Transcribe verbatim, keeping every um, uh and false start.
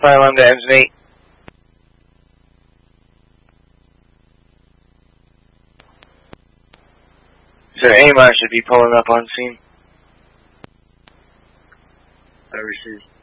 Fire alarm to engine eight. So A M I should be pulling up on scene. I received.